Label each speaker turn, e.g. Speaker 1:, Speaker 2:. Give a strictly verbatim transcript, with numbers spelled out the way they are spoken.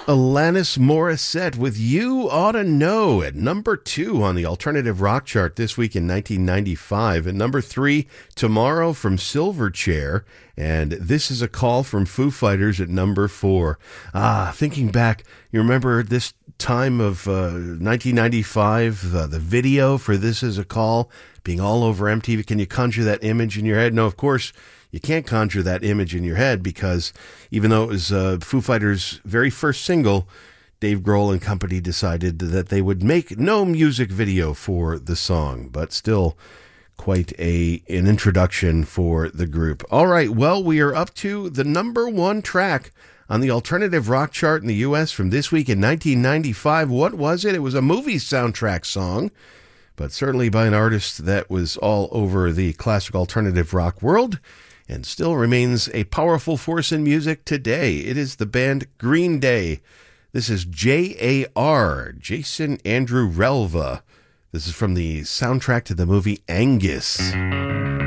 Speaker 1: Alanis Morissette with You Oughta Know at number two on the alternative rock chart this week in nineteen ninety-five. At number three, Tomorrow from Silverchair. And This Is a Call from Foo Fighters at number four. Ah, thinking back, you remember this time of uh, nineteen ninety-five, uh, the video for This Is a Call being all over M T V. Can you conjure that image in your head? No, of course, you can't conjure that image in your head because even though it was uh, Foo Fighters' very first single, Dave Grohl and company decided that they would make no music video for the song, but still quite a an introduction for the group. All right, well, we are up to the number one track on the alternative rock chart in the U S from this week in nineteen ninety-five. What was it? It was a movie soundtrack song, but certainly by an artist that was all over the classic alternative rock world and still remains a powerful force in music today. It is the band Green Day. This is J A R, Jason Andrew Relva. This is from the soundtrack to the movie Angus.